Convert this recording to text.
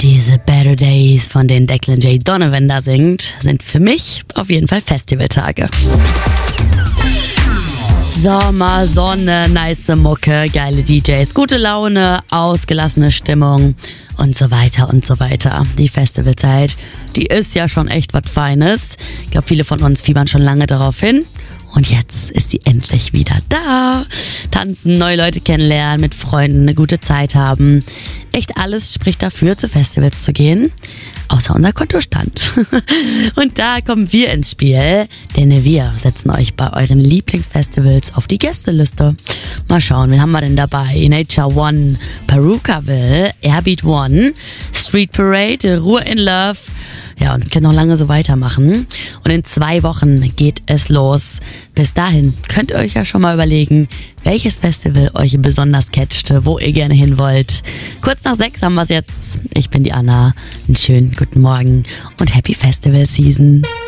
diese Better Days, von denen Declan J. Donovan da singt, sind für mich auf jeden Fall Festivaltage. Sommer, Sonne, nice Mucke, geile DJs, gute Laune, ausgelassene Stimmung und so weiter und so weiter. Die Festivalzeit, die ist ja schon echt was Feines. Ich glaube, viele von uns fiebern schon lange darauf hin. Und jetzt ist sie endlich wieder da. Tanzen, neue Leute kennenlernen, mit Freunden eine gute Zeit haben. Echt alles spricht dafür, zu Festivals zu gehen. Außer unser Kontostand. Und da kommen wir ins Spiel, denn wir setzen euch bei euren Lieblingsfestivals auf die Gästeliste. Mal schauen, wen haben wir denn dabei? Nature One, Perukaville, Airbeat One, Street Parade, Ruhr in Love. Ja, und wir können noch lange so weitermachen. Und in 2 Wochen geht es los. Bis dahin könnt ihr euch ja schon mal überlegen, welches Festival euch besonders catcht, wo ihr gerne hin wollt. Kurz nach 6 haben wir es jetzt. Ich bin die Anna. Einen schönen guten Morgen und Happy Festival Season.